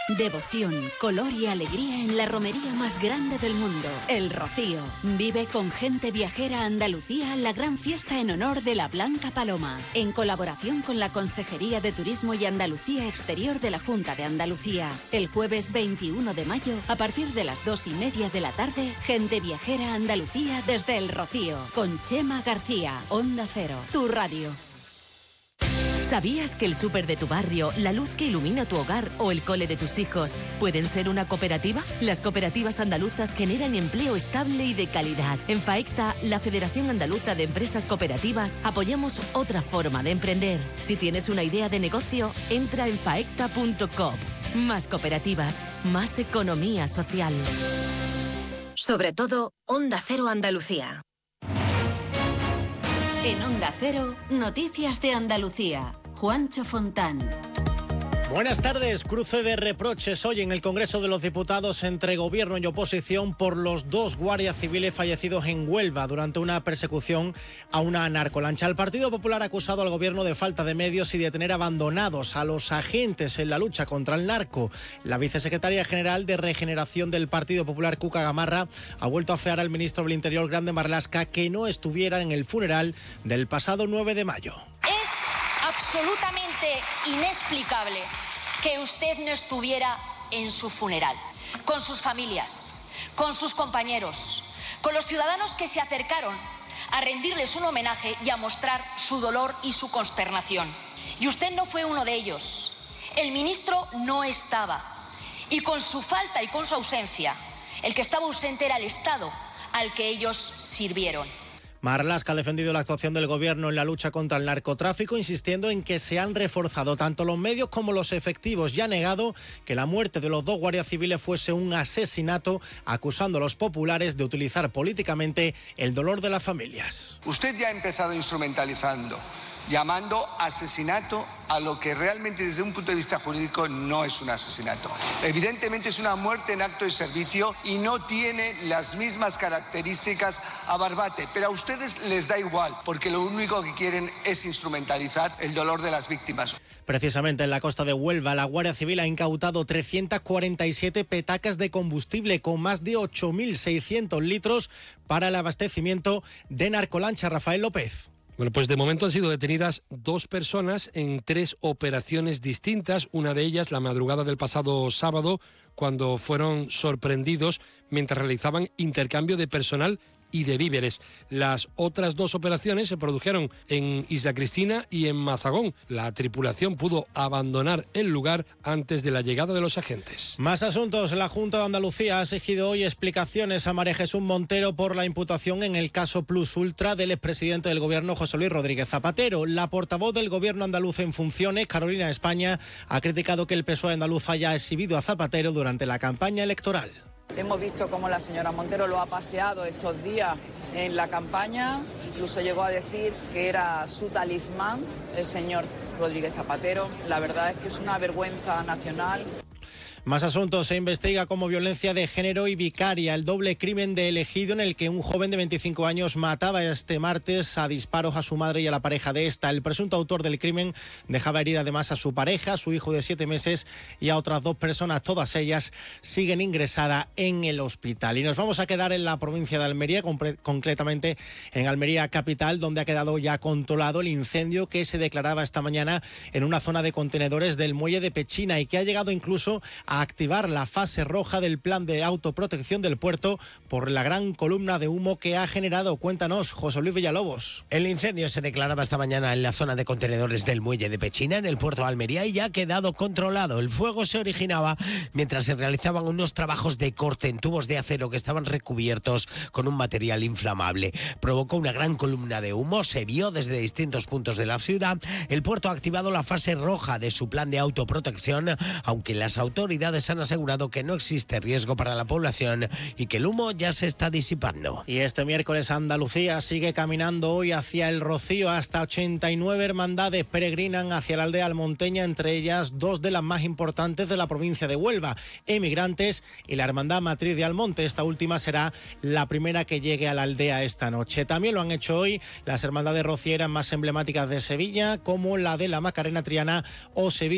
Devoción, color y alegría en la romería más grande del mundo, El Rocío. Vive con Gente Viajera Andalucía la gran fiesta en honor de la Blanca Paloma, en colaboración con la Consejería de Turismo y Andalucía Exterior de la Junta de Andalucía. El jueves 21 de mayo, a partir de las 2:30 de la tarde, Gente Viajera Andalucía desde El Rocío, con Chema García, Onda Cero, tu radio. ¿Sabías que el súper de tu barrio, la luz que ilumina tu hogar o el cole de tus hijos pueden ser una cooperativa? Las cooperativas andaluzas generan empleo estable y de calidad. En FAECTA, la Federación Andaluza de Empresas Cooperativas, apoyamos otra forma de emprender. Si tienes una idea de negocio, entra en faecta.com. Más cooperativas, más economía social. Sobre todo, Onda Cero Andalucía. En Onda Cero, Noticias de Andalucía. Juancho Fontán. Buenas tardes. Cruce de reproches hoy en el Congreso de los Diputados entre Gobierno y oposición por los 2 guardias civiles fallecidos en Huelva durante una persecución a una narcolancha. El Partido Popular ha acusado al Gobierno de falta de medios y de tener abandonados a los agentes en la lucha contra el narco. La vicesecretaria general de Regeneración del Partido Popular, Cuca Gamarra, ha vuelto a afear al ministro del Interior, Grande Marlaska, que no estuviera en el funeral del pasado 9 de mayo. Es absolutamente inexplicable que usted no estuviera en su funeral, con sus familias, con sus compañeros, con los ciudadanos que se acercaron a rendirles un homenaje y a mostrar su dolor y su consternación. Y usted no fue uno de ellos. El ministro no estaba. Y con su falta y con su ausencia, el que estaba ausente era el Estado al que ellos sirvieron. Marlaska ha defendido la actuación del Gobierno en la lucha contra el narcotráfico, insistiendo en que se han reforzado tanto los medios como los efectivos, y ha negado que la muerte de los 2 guardias civiles fuese un asesinato, acusando a los populares de utilizar políticamente el dolor de las familias. Usted ya ha empezado instrumentalizando, llamando asesinato a lo que realmente desde un punto de vista jurídico no es un asesinato. Evidentemente es una muerte en acto de servicio y no tiene las mismas características a Barbate, pero a ustedes les da igual, porque lo único que quieren es instrumentalizar el dolor de las víctimas. Precisamente en la costa de Huelva, la Guardia Civil ha incautado 347 petacas de combustible con más de 8.600 litros para el abastecimiento de narcolancha. Rafael López. Bueno, pues de momento han sido detenidas 2 personas en 3 operaciones distintas, una de ellas la madrugada del pasado sábado, cuando fueron sorprendidos mientras realizaban intercambio de personal y de víveres. Las otras 2 operaciones se produjeron en Isla Cristina y en Mazagón. La tripulación pudo abandonar el lugar antes de la llegada de los agentes. Más asuntos. La Junta de Andalucía ha exigido hoy explicaciones a María Jesús Montero por la imputación en el caso Plus Ultra del expresidente del Gobierno, José Luis Rodríguez Zapatero. La portavoz del Gobierno andaluz en funciones, Carolina España, ha criticado que el PSOE andaluz haya exhibido a Zapatero durante la campaña electoral. Hemos visto cómo la señora Montero lo ha paseado estos días en la campaña, incluso llegó a decir que era su talismán, el señor Rodríguez Zapatero. La verdad es que es una vergüenza nacional. Más asuntos. Se investiga como violencia de género y vicaria el doble crimen de Ejido, en el que un joven de 25 años mataba este martes a disparos a su madre y a la pareja de esta. El presunto autor del crimen dejaba herida además a su pareja, a su hijo de 7 meses y a otras 2 personas. Todas ellas siguen ingresadas en el hospital. Y nos vamos a quedar en la provincia de Almería, concretamente en Almería capital, donde ha quedado ya controlado el incendio que se declaraba esta mañana en una zona de contenedores del muelle de Pechina y que ha llegado incluso a activar la fase roja del plan de autoprotección del puerto por la gran columna de humo que ha generado. Cuéntanos, José Luis Villalobos. El incendio se declaraba esta mañana en la zona de contenedores del muelle de Pechina, en el puerto de Almería, y ya ha quedado controlado. El fuego se originaba mientras se realizaban unos trabajos de corte en tubos de acero que estaban recubiertos con un material inflamable. Provocó una gran columna de humo, se vio desde distintos puntos de la ciudad. El puerto ha activado la fase roja de su plan de autoprotección, aunque las autoridades han asegurado que no existe riesgo para la población y que el humo ya se está disipando. Y este miércoles Andalucía sigue caminando hoy hacia el Rocío. Hasta 89 hermandades peregrinan hacia la aldea almonteña, entre ellas 2 de las más importantes de la provincia de Huelva, Emigrantes y la Hermandad Matriz de Almonte. Esta última será la primera que llegue a la aldea esta noche. También lo han hecho hoy las hermandades rocieras más emblemáticas de Sevilla, como la de la Macarena Triana o Sevilla